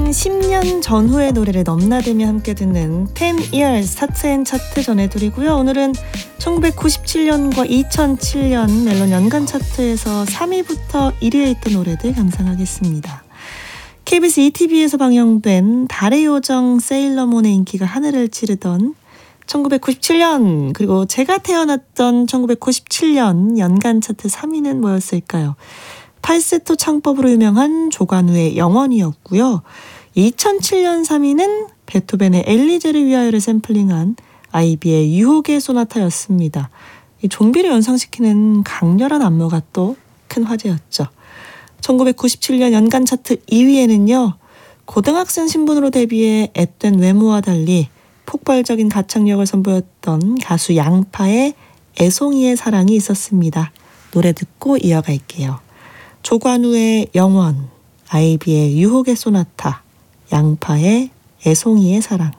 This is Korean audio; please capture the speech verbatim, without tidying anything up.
약 십 년 전후의 노래를 넘나들며 함께 듣는 ten years 차트 앤 차트 전해드리고요. 오늘은 천구백구십칠 년과 이천칠 년 멜론 연간 차트에서 삼 위부터 일 위에 있던 노래들 감상하겠습니다. 케이비에스 이티비에서 방영된 달의 요정 세일러문의 인기가 하늘을 찌르던 천구백구십칠 년, 그리고 제가 태어났던 천구백구십칠 년 연간 차트 삼 위는 뭐였을까요? 팔세토 창법으로 유명한 조관우의 영원이었고요. 이천칠 년 삼 위는 베토벤의 엘리제를 위하여를 샘플링한 아이비의 유혹의 소나타였습니다. 이 좀비를 연상시키는 강렬한 안무가 또 큰 화제였죠. 천구백구십칠 년 연간 차트 이 위에는요. 고등학생 신분으로 데뷔해 앳된 외모와 달리 폭발적인 가창력을 선보였던 가수 양파의 애송이의 사랑이 있었습니다. 노래 듣고 이어갈게요. 조관우의 영원, 아이비의 유혹의 소나타, 양파의 애송이의 사랑.